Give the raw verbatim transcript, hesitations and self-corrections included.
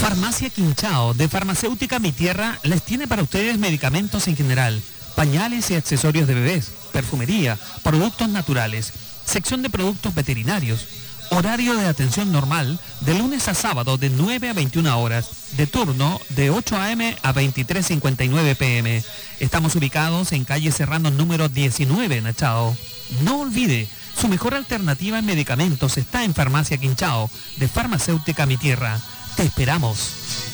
Farmacia Quinchao, de Farmacéutica Mi Tierra, les tiene para ustedes medicamentos en general, pañales y accesorios de bebés, perfumería, productos naturales, sección de productos veterinarios, horario de atención normal, de lunes a sábado de nueve a veintiuna horas, de turno de ocho a eme a veintitrés cincuenta y nueve pe eme. Estamos ubicados en calle Serrano número diecinueve, Nachao. No olvide, su mejor alternativa en medicamentos está en Farmacia Quinchao, de Farmacéutica Mi Tierra. Te esperamos.